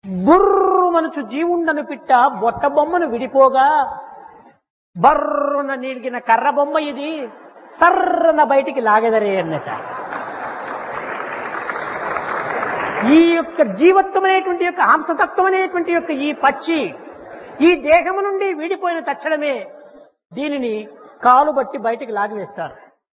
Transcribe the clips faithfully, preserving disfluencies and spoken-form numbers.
బుర్రుమనుచు జీవుండను పిట్ట బొట్ట బొమ్మను విడిపోగా బర్రున నీడిగిన కర్ర బొమ్మ ఇది సర్రన బయటికి లాగెదరే అన్నట. ఈ యొక్క జీవత్వం అనేటువంటి యొక్క హంసతత్వం అనేటువంటి యొక్క ఈ పక్షి ఈ దేహము నుండి వీడిపోయిన తక్షణమే దీనిని కాలు బట్టి బయటికి లాగివేస్తారు.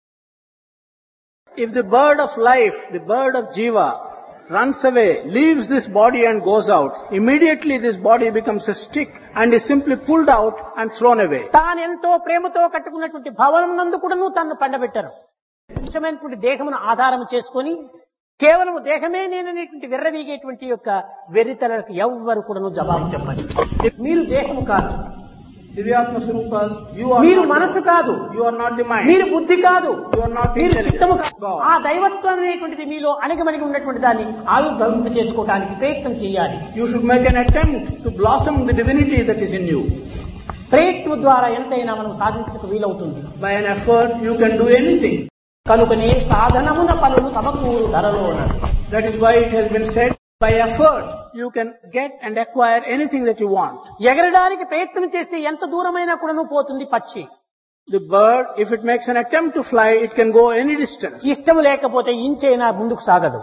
If the bird of life, the bird of Jiva, runs away, leaves this body and goes out, immediately this body becomes a stick and is simply pulled out and thrown away. తానెంతో ప్రేమతో కట్టుకున్నటువంటి భవనం నందు కూడాను తన్ను పండబెట్టారు. నిజమైనటువంటి దేహమును ఆధారం చేసుకొని కేవలం దేహమే నేననేటువంటి విర్రవీగేటువంటి యొక్క వెర్రితలకు ఎవ్వరు కూడాను జవాబు చెప్పండి. మీరు దేహము కాదు, Divyatma Swarupas, you are మీరు not మనసు కాదు, you are not the mind, మీరు బుద్ధి కాదు, you are not మీరు intelligent. చిత్తము కాదు. God. ఆ దైవత్వం అనేటువంటిది మీలో అణిగమణిగి ఉన్నటువంటి దాన్ని ఆవిర్భవింప చేసుకోవడానికి ప్రయత్నం చేయాలి. You should make an attempt to blossom the divinity that is in you. ప్రయత్నం ద్వారా ఎంతైనా మనం సాధించడానికి వీలవుతుంది. By an effort, you can do anything. కనుకనే సాధనమున పనులు సమకూరు ధరలో ఉన్నారు. That is why it has been said, by effort, you can get and acquire anything that you want. ఎగరడానికి ప్రయత్నం చేస్తే ఎంత దూరమైనా కూడాను పోతుంది పక్షి. The bird, if it makes an attempt to fly, it can go any distance. ఇష్టం లేకపోతే ఇంచైనా ముందుకు సాగదు.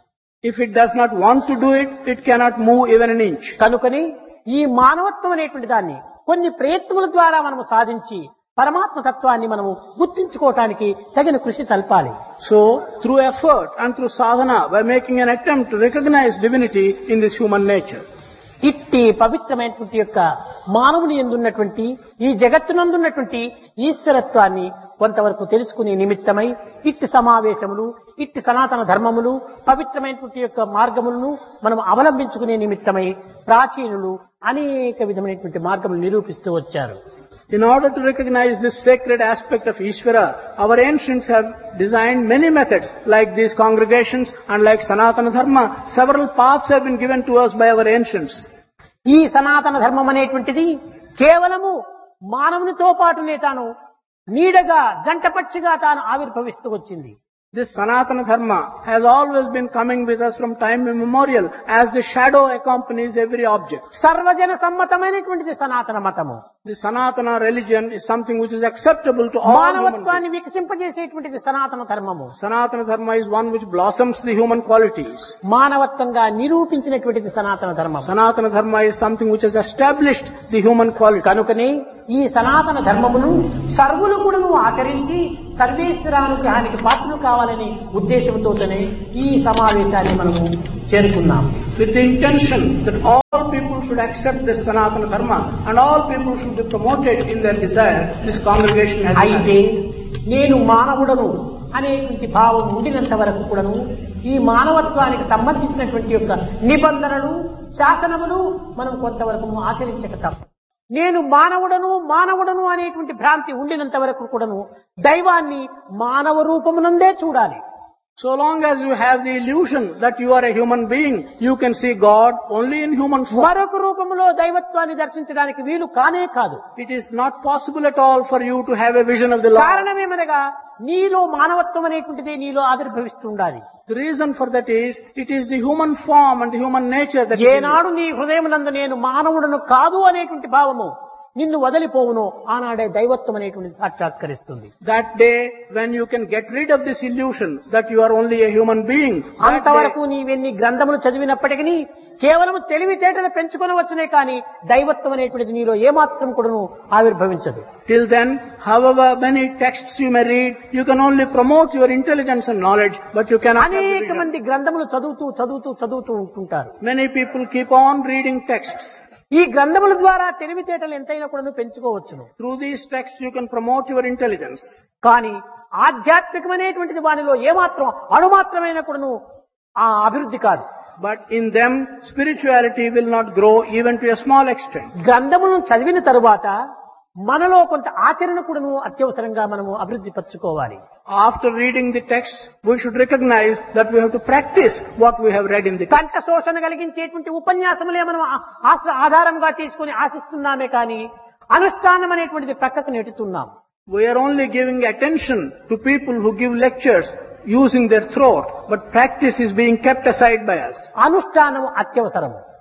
If it does not want to do it, it cannot move even an inch. కనుకని ఈ మానవత్వం అనేటువంటి దాన్ని కొన్ని ప్రయత్నముల ద్వారా మనము సాధించి పరమాత్మ తత్వాన్ని మనము గుర్తించుకోవటానికి తగిన కృషి సల్పాలి. So, through effort and through sadhana, by making an attempt to recognize divinity in this human nature. ఇట్టి పవిత్రమైనటువంటి యొక్క మానవుని యందున్నటువంటి ఈ జగత్తునందున్నటువంటి ఈశ్వరత్వాన్ని కొంతవరకు తెలుసుకునే నిమిత్తమై ఇట్టి సమావేశములు, ఇట్టి సనాతన ధర్మములు, పవిత్రమైనటువంటి యొక్క మార్గములను మనం అవలంబించుకునే నిమిత్తమై ప్రాచీనులు అనేక విధమైనటువంటి మార్గములు నిరూపిస్తూ వచ్చారు. In order to recognize this sacred aspect of Ishvara, our ancients have designed many methods, like these congregations and like Sanatana Dharma. Several paths have been given to us by our ancients. ఈ సనాతన ధర్మం అనేటువంటిది కేవలము మానవునితో పాటునే తాను నీడగా జంటపక్షిగా తాను ఆవిర్భవిస్తూ వచ్చింది. This Sanatana Dharma has always been coming with us from time immemorial as the shadow accompanies every object. సర్వజన సమ్మతమైనటువంటిది సనాతన మతము. The Sanatana religion is something which is acceptable to all human మానవత్వాన్ని beings. వికసింపజేసేటువంటిది సనాతన ధర్మము. Sanatana Dharma is one which blossoms the human qualities. మానవత్వంగా నిరూపించినటువంటిది సనాతన ధర్మం. Sanatana Dharma is something which has established the human quality. కనుకనే ఈ సనాతన ధర్మమును సర్వులు కూడాను ఆచరించి సర్వేశ్వరానుగ్రహానికి పాత్రలు కావాలనే ఉద్దేశంతోనే ఈ సమావేశాన్ని మనము చేరుకున్నాం. With the intention that all people should accept this Sanatana Dharma and all people should be promoted in their desire, this congregation has అయితే నేను మానవుడను అనేటువంటి భావం ఉండినంత వరకు కూడాను ఈ మానవత్వానికి సంబంధించినటువంటి యొక్క నిబంధనలు, శాసనములు మనం కొంతవరకు ఆచరించక తప్ప. నేను మానవుడను మానవుడను అనేటువంటి భ్రాంతి ఉండినంత వరకు కూడాను దైవాన్ని మానవ రూపమునందే చూడాలి. So long as you have the illusion that you are a human being, you can see God only in human form. మరొక రూపములో దైవత్వాన్ని దర్శించడానికి వీలు కానే కాదు. It is not possible at all for you to have a vision of the Lord. కారణమేమనగా నీలో మానవత్వం అనేటువంటిదే నీలో ఆవిర్భవిస్తుండాలి. The reason for that is, it is the human form and the human nature that is in you. ఏనాడు నీ హృదయమునందు నేను మానవుడను కాదు అనేటువంటి భావము నిన్ను వదిలిపోవును ఆనాడే దైవత్వం అనేటువంటిది సాక్షాత్కరిస్తుంది. That day when you can get rid of this illusion that you are only a human being, that అంతవరకు day, నీవెన్ని గ్రంథములు చదివినప్పటికీ కేవలం తెలివితేటలు పెంచుకొనవచ్చునే కానీ దైవత్వం అనేటువంటిది నీలో ఏమాత్రం కూడాను ఆవిర్భవించదు. till then, however many texts you may read, you can only promote your intelligence and knowledge, but you cannot have the అనేక vision. మంది గ్రంథములు చదువుతూ చదువుతూ చదువుతూ ఉంటుంటారు. Many people keep on reading texts. ఈ గ్రంథముల ద్వారా తెలివితేటలు ఎంతైనా కూడా పెంచుకోవచ్చును. Through these texts you can promote your intelligence. కానీ ఆధ్యాత్మికమైనటువంటిది వానిలో ఏమాత్రం అణుమాత్రమైన కూడాను ఆ అభివృద్ధి కాదు. But in them, spirituality will not grow even to a small extent. గ్రంథములను చదివిన తరువాత మనలో కొంత ఆచరణ కూడాను అత్యవసరంగా మనము అభివృద్ధి పరచుకోవాలి. After reading the texts, we should recognize that we have to practice what we have read in the text. కంఠ శోషణ కలిగించేటువంటి ఉపన్యాసములే మనం ఆశ్ర ఆధారంగా తీసుకుని ఆశిస్తున్నామే కానీ అనుష్ఠానం అనేటువంటిది ప్రక్కకు నెట్టుతున్నాం. We are only giving attention to people who give lectures using their throat, but practice is being kept aside by us. అనుష్ఠానం అత్యవసరము.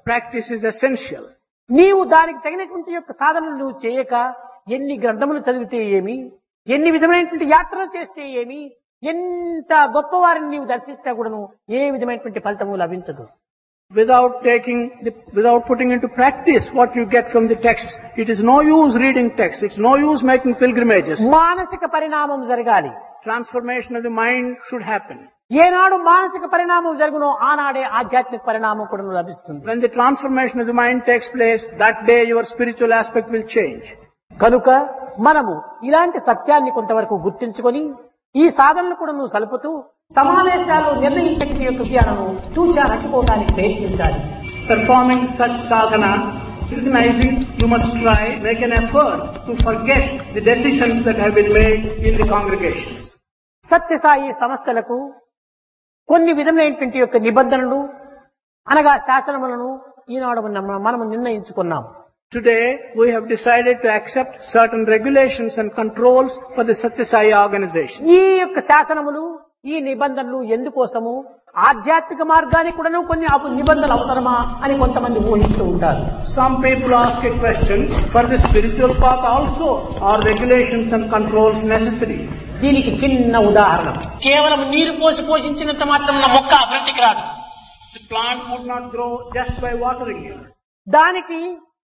practice is essential. నీవు దానికి తగినటువంటి యొక్క సాధనలు నువ్వు చేయక ఎన్ని గ్రంథములు చదివితే ఏమి, ఎన్ని విధమైనటువంటి యాత్రలు చేస్తే ఏమి, ఎంత గొప్పవారిని నీవు దర్శిస్తే కూడాను ఏ విధమైనటువంటి ఫలితము లభించదు. Without taking, the, without putting into practice what you get from the texts, it is no use reading texts. It's no use making pilgrimages. మానసిక పరిణామం జరగాలి. Transformation of the mind should happen. ఏనాడు మానసిక పరిణామం జరుగునో ఆనాడే ఆధ్యాత్మిక పరిణామం కూడా లభిస్తుంది. When the transformation of the mind takes place, that day your spiritual aspect will change. కనుక మనము ఇలాంటి సత్యాన్ని కొంతవరకు గుర్తించుకొని ఈ సాధనలు కూడా నువ్వు సలుపుతూ సమావేశాల్లో నిర్ణయించే యొక్క విషయాలను చూచా నచ్చుకోవడానికి ప్రయత్నించాలి. Performing such sadhana, recognizing you must try, make an effort to forget the decisions that have been made in the congregations. Sathya Sai సంస్థలకు కొన్ని విధమైనటువంటి యొక్క నిబంధనలు అనగా శాసనములను ఈనాడు మనము నిర్ణయించుకున్నాం. Today we have decided to accept certain regulations and controls for the Satyasai organization. ఈ యొక్క శాసనములు ఈ నిబంధనలు ఎందుకోసము, ఆధ్యాత్మిక మార్గానికి కూడాను కొన్ని నిబంధనలు అవసరమా అని కొంతమంది ఊహిస్తూ ఉంటారు. Some people ask a question, for the spiritual path also are regulations and controls necessary? దీనికి చిన్న ఉదాహరణ, కేవలం నీరు పోసి పోషించినంత మాత్రం మొక్క అభివృద్ధికి రాదు. The plant would not grow just by watering it. దానికి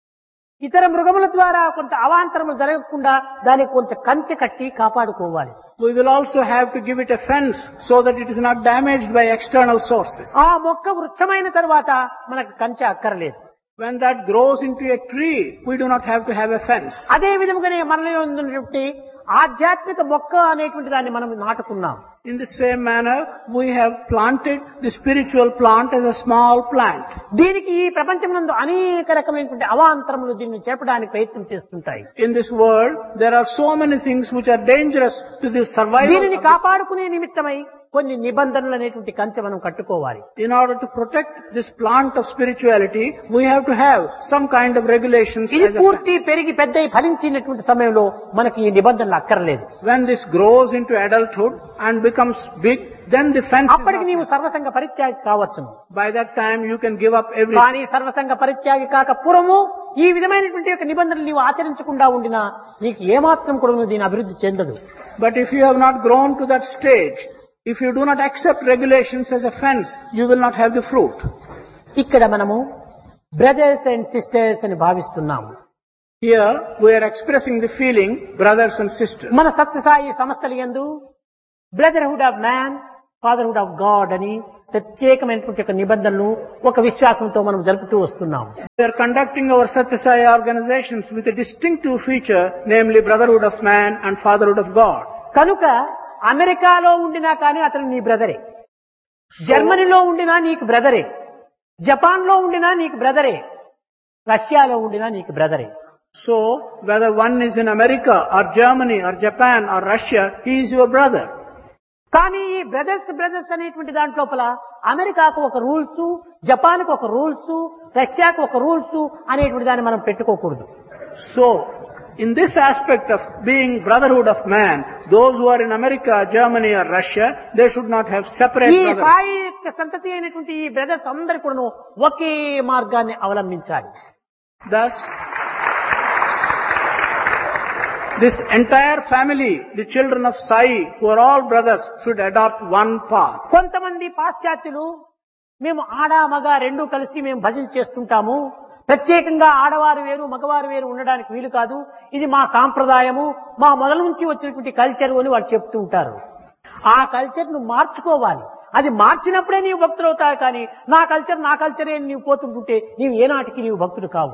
ఇతర మృగముల ద్వారా కొంత అవాంతరములు జరగకుండా దానికి కొంత కంచె కట్టి కాపాడుకోవాలి. We will also have to give it a fence so that it is not damaged by external sources. ఆ మొక్క వృక్షమైన తర్వాత మనకు కంచె అక్కర్లేదు. When that grows into a tree, we do not have to have a fence. అదే విధముగానే మనలో ఉన్నటువంటి ఆధ్యాత్మిక మొక్క అనేటువంటి దాన్ని మనం నాటుకున్నాం. In the same manner, we have planted the spiritual plant as a small plant. దీనికి ఈ ప్రపంచమునందు అనేక రకమైనటువంటి అవాంతరములు దీన్ని చేపడానికి ప్రయత్నం చేస్తుంటాయి. In this world, there are so many things which are dangerous to the survival. దీనిని కాపాడుకునే నిమిత్తమై కొన్ని నిబంధనలు అనేటువంటి కంచె మనం కట్టుకోవాలి. In order to protect this plant of spirituality, we have to have some kind of regulations. ఇది పూర్తి పెరిగి పెద్దయి ఫలించినటువంటి సమయంలో మనకి ఈ నిబంధనలు అక్కర్లేదు. When this grows into adulthood and becomes big, then the fence. అప్పటికి నీవు సర్వసంగ పరిత్యాగి కావచ్చును. By that time you can give up everything. కానీ సర్వసంగ పరిత్యాగి కాక పూర్వము ఈ విధమైనటువంటి యొక్క నిబంధనలు నీవు ఆచరించకుండా ఉండినా నీకు ఏమాత్రం కూడా దీని అభివృద్ధి చెందదు. But if you have not grown to that stage, if you do not accept regulations as a fence, you will not have the fruit. ఇక్కడ మనము బ్రదర్స్ అండ్ సిస్టర్స్ అని భావిస్తున్నాము. Here we are expressing the feeling brothers and sisters. మన సత్యసాయి సంస్థల యందు brotherhood of man, fatherhood of God అని ప్రత్యేకమైనటువంటి ఒక నిబంధనలు ఒక విశ్వాసంతో మనం జరుపుతూ వస్తున్నాం. We are conducting our Satyasai organizations with a distinctive feature, namely brotherhood of man and fatherhood of God. కనుక అమెరికాలో ఉండినా కానీ అతను నీ బ్రదరే, జర్మనీలో ఉండినా నీకు బ్రదరే, జపాన్ లో ఉండినా నీకు బ్రదరే, రష్యాలో ఉండినా నీకు బ్రదరే. So whether one is in America or Germany or Japan or Russia, he is your brother. కానీ ఈ బ్రదర్స్ బ్రదర్స్ అనేటువంటి దాంట్లోపల అమెరికాకు ఒక రూల్స్, జపాన్కు ఒక రూల్స్, రష్యాకు ఒక రూల్స్ అనేటువంటి దాన్ని మనం పెట్టుకోకూడదు. So in this aspect of being brotherhood of man, those who are in America, Germany or Russia, they should not have separate ఈ brothers. సాయి యొక్క సంతతి అయినటువంటి ఈ బ్రదర్స్ అందరు కూడా ఒకే మార్గాన్ని అవలంబించాలి. Thus, this entire family, the children of Sai, who are all brothers, should adopt one path. కొంతమంది పాశ్చాత్యులు మేము ఆడ మగ రెండు కలిసి మేము భజన చేస్తుంటాము, ప్రత్యేకంగా ఆడవారు వేరు మగవారు వేరు ఉండడానికి వీలు కాదు, ఇది మా సాంప్రదాయము, మా మొదల నుంచి వచ్చినటువంటి కల్చర్ అని వాళ్ళు చెప్తూ ఉంటారు. ఆ కల్చర్ ను మార్చుకోవాలి. అది మార్చినప్పుడే నీవు భక్తులు అవుతావు. కానీ నా కల్చర్ నా కల్చరే నీవు పోతుంటుంటే నీవు ఏనాటికి నీవు భక్తుడు కావు.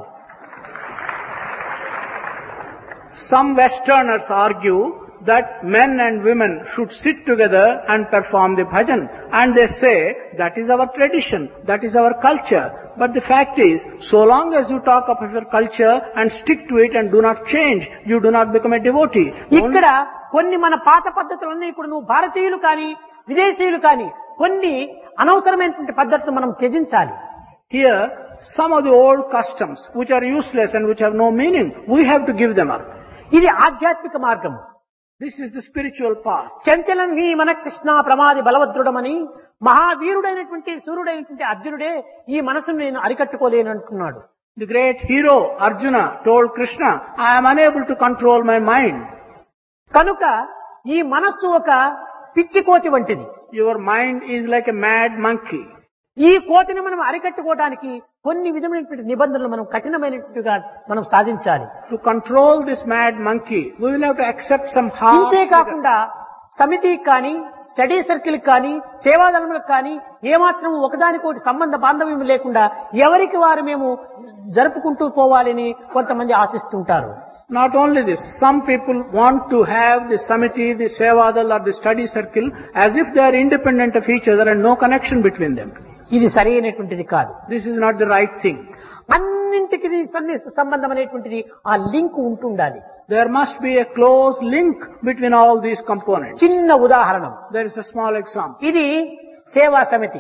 Some Westerners argue that men and women should sit together and perform the bhajan. And they say, that is our tradition, that is our culture. But the fact is, so long as you talk of your culture and stick to it and do not change, you do not become a devotee. ఇక్కడ కొన్ని మన పాత పద్ధతులన్నీ ఇప్పుడు నువ్వు భారతీయులు కానీ విదేశీయులు కానీ కొన్ని అనవసరమైనటువంటి పద్ధతులు మనం త్యజించాలి. Here, some of the old customs which are useless and which have no meaning, we have to give them up. ఇది ఆధ్యాత్మిక మార్గం. This is the spiritual path. చంచలం హి మన కృష్ణ ప్రమాది బలవద్రుడమని మహావీరుడైనటువంటి సూర్యుడైనటువంటి అర్జునుడే ఈ మనసును నేను అరికట్టుకోలేను అంటున్నాడు. The great hero Arjuna told Krishna, I am unable to control my mind. కనుక ఈ మనస్సు ఒక పిచ్చి కోతి వంటిది. Your mind is like a mad monkey. ఈ కోతిని మనం అరికట్టుకోవడానికి కొన్ని విధమైనటువంటి నిబంధనలు మనం కఠినమైనట్టుగా మనం సాధించాలి. To control this mad monkey, we will have to accept some harsh. ఇంతే కాకుండా సమితికి కానీ స్టడీ సర్కిల్ కానీ సేవాదళములకు కానీ ఏమాత్రం ఒకదానికోటి సంబంధ బాంధవ్యం లేకుండా ఎవరికి వారు మేము జరుపుకుంటూ పోవాలని కొంతమంది ఆశిస్తుంటారు. Not only this, some people want to have the samiti, the sevadal or the study circle as if they are independent of each other and no connection between them. ఇది సరైనటువంటిది కాదు. This is not the right thing. అన్నింటికి సన్నిహిత సంబంధం అనేటువంటిది ఆ link ఉంటుండాలి. There must be a close link between all these components. చిన్న ఉదాహరణ. There is a small example. ఇది సేవా సమితి.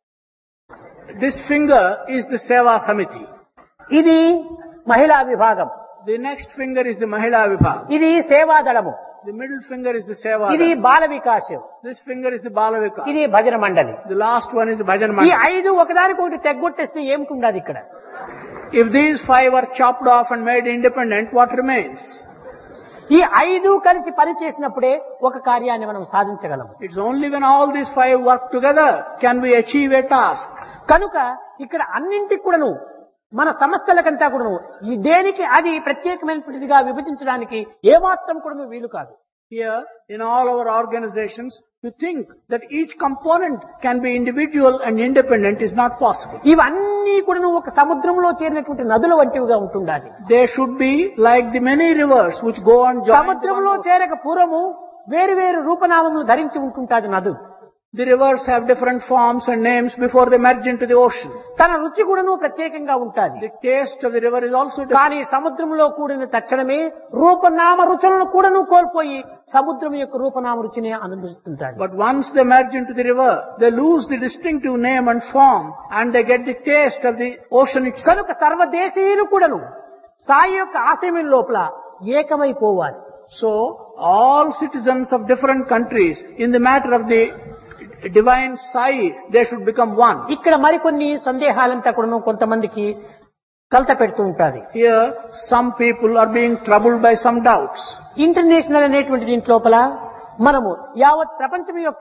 This finger is the seva samiti. ఇది మహిళా విభాగం. The next finger is the mahila vibhag. ఇది సేవాదళము. The middle finger is the seva. ఇది Bala Vikas. This finger is the bala vikas. ఇది భజన మండలి. The last one is the bhajan ఈ mandal. ఐదు ఒకదానికొకటి తెగ్గొట్టేస్తే ఏమిటి ఇక్కడ? If these five are chopped off and made independent, what remains? ఈ ఐదు కలిసి పని చేసినప్పుడే ఒక కార్యాన్ని మనం సాధించగలం. It's only when all these five work together can we achieve a task. కనుక ఇక్కడ అన్నింటికి కూడాను మన సంస్థలకంతా కూడాను ఈ దేనికి అది ప్రత్యేకమైనటువంటిదిగా విభజించడానికి ఏమాత్రం కూడా వీలు కాదు. Here, in all our organizations, to think that each component can be individual and independent is not possible. ఇవన్నీ కూడాను ఒక సముద్రంలో చేరినటువంటి నదుల వంటివిగా ఉంటుండాలి. They should be like the many rivers which go on join. సముద్రంలో చేరక పూర్వము వేరు వేరు రూపనామములు ధరించి ఉంటుంటాది నదు. The rivers have different forms and names before they merge into the ocean. తన రుచి కూడాను ప్రత్యేకంగా ఉంటాది. The taste of the river is also different. కానీ సముద్రంలో కూడిన తక్షణమే రూపనామ రుచులను కూడాను కోల్పోయి సముద్రం యొక్క రూపనామ రుచిని అనుభవిస్తుంటాడు. But once they merge into the river, they lose the distinctive name and form and they get the taste of the ocean itself. కనుక సర్వదేశీయులు కూడాను సాయి యొక్క ఆశయం లోపల ఏకమైపోవాలి. So, all citizens of different countries, in the matter of the divine Sai, they should become one. ఇక్కడ మరికొన్ని సందేహాలంతా కూడాను కొంతమందికి కలత పెడుతూ ఉంటారు. Here, some people are being troubled by some doubts. International అనేటువంటి దీంట్ లోపల మనము యావత్ ప్రపంచం యొక్క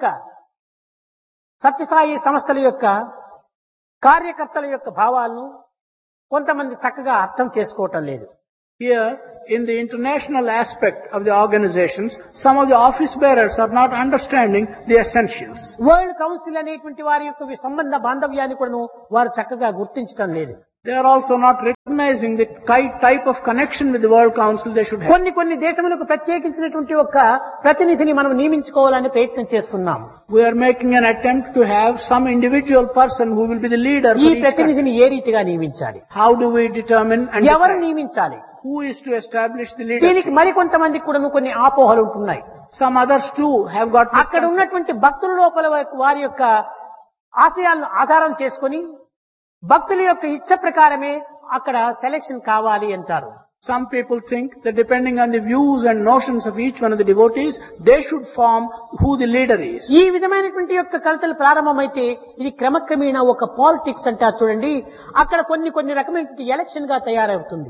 సత్యసాయి సంస్థల యొక్క కార్యకర్తల యొక్క భావాలను కొంతమంది చక్కగా అర్థం చేసుకోవటం లేదు. Here, in the international aspect of the organizations, some of the office bearers are not understanding the essentials. World council అనేటువంటి వారి యొక్క సంబంధ బాంధవ్యాన్ని కూడా వారు చక్కగా గుర్తించడం లేదు. They are also not recognizing the type of connection with the World Council they should have. కొన్ని కొన్ని దేశములకు ప్రత్యేకించినటువంటి ఒక ప్రతినిధిని మనం నియమించుకోవాలని ప్రయత్నం చేస్తున్నాం. We are making an attempt to have some individual person who will be the leader for ఈ each ప్రతినిధిని ఏ రీతిగా నియమించాలి? country. How do we determine and ఎవరు decide? నియమించాలి? Who is to establish the దీనికి leadership? మరికొంతమందికి కూడా కొన్ని ఆపోహలు ఉంటున్నాయి. Some others too have got అక్కడ misconceptions. ఉన్నటువంటి భక్తుల లోపల వారి యొక్క ఆశయాలను ఆధారం చేసుకొని భక్తుల యొక్క ఇచ్చ ప్రకారమే అక్కడ సెలెక్షన్ కావాలి అంటారు. Some people think that depending on the views and notions of each one of the devotees, they should form who the leader is. ఈ విధమైనటువంటి యొక్క కలతలు ప్రారంభమైతే ఇది క్రమక్రమేణా ఒక పాలిటిక్స్ అంటారు చూడండి, అక్కడ కొన్ని కొన్ని రకమైనటువంటి ఎలక్షన్ గా తయారవుతుంది.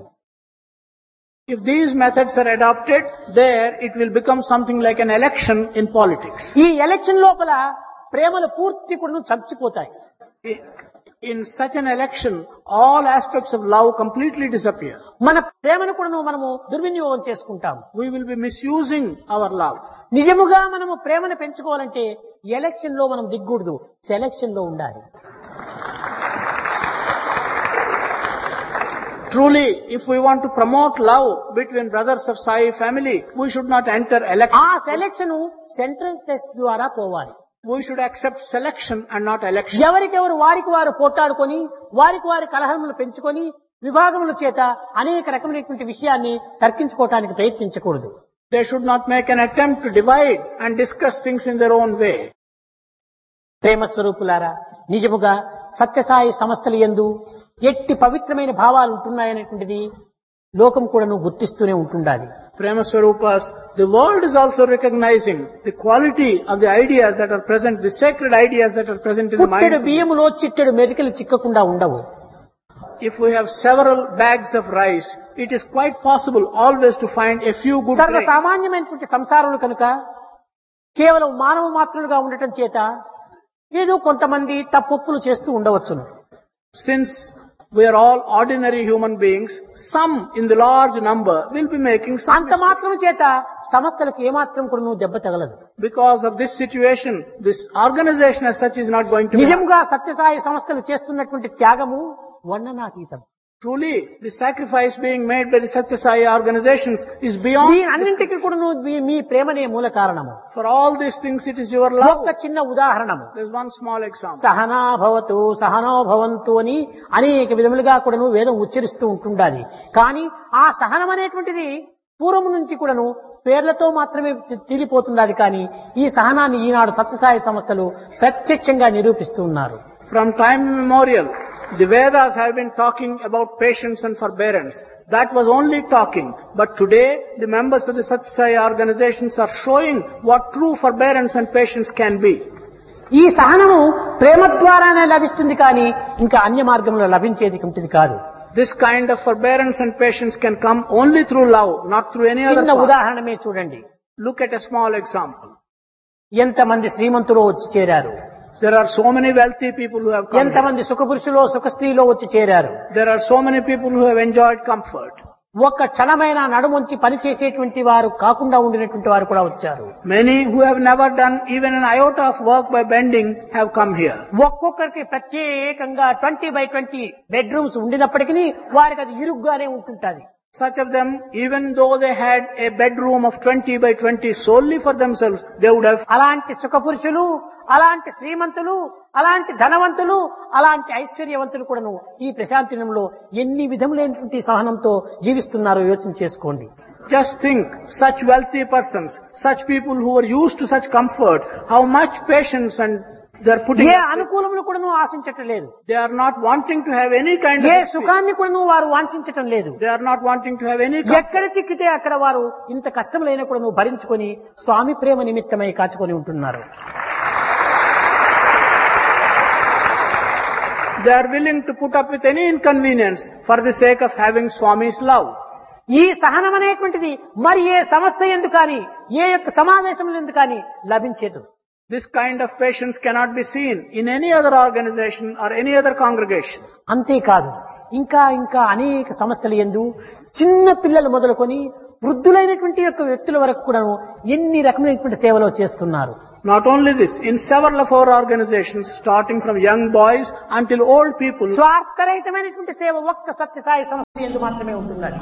If these methods are adopted, there it will become something like an election in politics. ఈ ఎలక్షన్ లోపల ప్రేమలు పూర్తి కూడా చచ్చిపోతాయి. In such an election, all aspects of love completely disappear. మన ప్రేమను కూడా మనము దుర్వినియోగం చేసుకుంటాం. We will be misusing our love. నిజముగా మనము ప్రేమను పెంచుకోవాలంటే ఎలక్షన్ లో మనం దిగ్గూడదు, సెలక్షన్ లో ఉండాలి. Truly, if we want to promote love between brothers of Sai family, we should not enter election. ఆ సెలక్షన్ సెంట్రల్ టెస్ట్ ద్వారా పోవాలి. We should accept selection and not election. ఎవరికెవరు వారికి వారు పోట్లాడుకొని వారికి వారి కలహములు పెంచుకొని విభాగముల చేత అనేక రకమైనటువంటి విషయాన్ని తర్కించుకోవటానికి ప్రయత్నించకూడదు. They should not make an attempt to divide and discuss things in their own way. ప్రేమ స్వరూపులారా, నిజముగా సత్యసాయి సంస్థల యందు ఎట్టి పవిత్రమైన భావాలు ఉంటున్నాయనేటువంటిది లోకం కూడాను గుర్తిస్తూనే ఉంటుండాలి. Prema Swarupas, the world is also recognizing the quality of the ideas that are present, the sacred ideas that are present in the పుట్టెడు minds of the బియ్యములో చిట్టెడు మెరికలు చిక్కకుండా ఉండవు. If we have several bags of rice, it is quite possible always to find a few good grains. సర్వసామాన్యమైనటువంటి సంసారులు కనుక కేవలం మానవ మాత్రులుగా ఉండటం చేత ఏదో కొంతమంది తప్పులు చేస్తూ ఉండవచ్చును. Since we are all ordinary human beings, some in the large number will be making some అంత mistakes. మాత్రం చేత సంస్థలకు ఏమాత్రం కూడా నువ్వు దెబ్బ తగలదు. Because of this situation, this organization as such is not going to be. నిజంగా సత్యసాయి సంస్థలు చేస్తున్నటువంటి త్యాగము వర్ణనాతీతం. Truly, the sacrifice being made by the Satya Sai organizations is beyond. దీని అన్నింటికి కూడా నువ్వు మీ- మీ ప్రేమనే మూల కారణము. For all these things, it is your love. ఒక్క చిన్న ఉదాహరణము. There's one small example. Sahana భవతు సహనో భవంతు అని అనేక విధములుగా కూడాను వేదం ఉచ్చరిస్తూ ఉంటుండాలి. కానీ ఆ సహనం అనేటువంటిది పూర్వం నుంచి కూడాను పేర్లతో మాత్రమే తీలిపోతున్నది. కానీ ఈ సహనాన్ని ఈనాడు సత్యసాయి సంస్థలు ప్రత్యక్షంగా నిరూపిస్తూ ఉన్నారు. From time immemorial, the Vedas have been talking about patience and forbearance. That was only talking. But today, the members of the Satya Sai organizations are showing what true forbearance and patience can be. ఈ సహనము ప్రేమ ద్వారానే లభిస్తుంది కానీ ఇంకా అన్య మార్గంలో లభించేది ఉంటుంది కాదు. This kind of forbearance and patience can come only through love, not through any other చిన్న path. ఉదాహరణమే చూడండి. Look at a small example. ఎంతమంది శ్రీమంతులు వచ్చి చేరారు, There are so many wealthy people who have come here. ఎంతమంది సుఖపురుషులో సుఖ స్త్రీలో వచ్చి చేరారు. There are so many people who have enjoyed comfort. ఒక్క క్షణమైన నడుముంచి పని చేసేటువంటి వారు కాకుండా ఉండినటువంటి వారు కూడా వచ్చారు. Many who have never done even an iota of work by bending have come here. ఒక్కొక్కరికి ప్రత్యేకంగా ట్వంటీ బై ట్వంటీ బెడ్రూమ్స్ ఉండినప్పటికీ వారికి అది ఇరుగ్గానే ఉంటుంటది. Such of them, even though they had a bedroom of twenty by twenty solely for themselves, they would have. అలాంటి సుఖపురుషులు, అలాంటి శ్రీమంతులు, అలాంటి ధనవంతులు, అలాంటి ఐశ్వర్యవంతులు కూడాను ఈ ప్రశాంతినంలో ఎన్ని విధములైనటువంటి సహనంతో జీవిస్తున్నారో యోచన చేసుకోండి. Just think, such wealthy persons, such people who are used to such comfort, how much patience and they are putting. ఏ అనుకూలములు కూడాను ఆశించటం లేదు. They are not wanting to have any kind of A experience. సుఖాన్ని కూడాను వారు వాంఛించటం లేదు. They are not wanting to have any comfort. ఎక్కడ చిక్కితే అక్కడ వారు ఇంత కష్టములైన కూడాను భరించుకొని స్వామి ప్రేమ నిమిత్తమై కాచుకొని ఉంటున్నారు. They are willing to put up with any inconvenience for the sake of having Swami's love. ఈ సహనం అనేటువంటిది మరి ఏ సంస్థ ఎందు కానీ ఏ యొక్క సమావేశం ఎందు కానీ లభించేది. This kind of patience cannot be seen in any other organization or any other congregation. అంతేకాదు ఇంకా ఇంకా అనేక సంస్థలు యందు చిన్న పిల్లలు మొదలుకొని వృద్ధులైనటువంటి యొక్క వ్యక్తుల వరకు కూడా ఎన్ని రకమైనటువంటి సేవలు చేస్తున్నారు. Not only this, in several of our organizations, starting from young boys until old people, స్వార్థరహితమైనటువంటి సేవ ఒక్క సత్యసాయి సంస్థ యందు మాత్రమే ఉంటున్నది.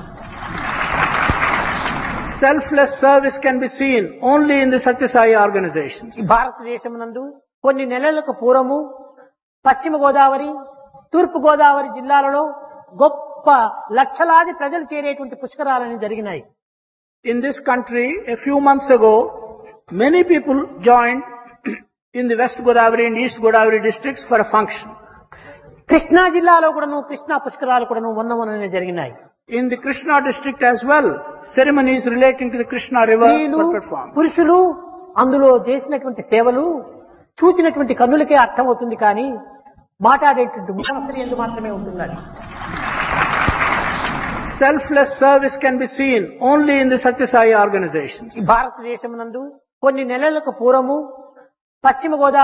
selfless service can be seen only in the Satya Sai organizations. ఈ భారతదేశం నందు కొన్ని నెలలకు పూర్వము పశ్చిమ గోదావరి, తూర్పు గోదావరి జిల్లాలలో గొప్ప లక్షలాది ప్రజలు చేరేటువంటి పుష్కరాలని జరిగినాయి. In this country, a few months ago, many people joined in the West Godavari and East Godavari districts for a function. Krishna జిల్లాలో కూడాను కృష్ణా పుష్కరాలు కూడాను మొన్న మొన్ననే జరిగినాయి. In the Krishna district as well, ceremonies relating to the Krishna river స్త్రీలు, were performed. పురుషులు అందులో చేసినటువంటి సేవలు చూచినటువంటి కన్నులకే అర్థమవుతుంది కానీ మాట్లాడేటువంటి ముఖ్యమంత్రి ఎందు మాత్రమే ఉంటున్నది. Selfless service can be seen only in the Satya Sai organizations. ఈ భారతదేశం నందు కొన్ని నెలలకు పూర్వము పశ్చిమ గోదావరి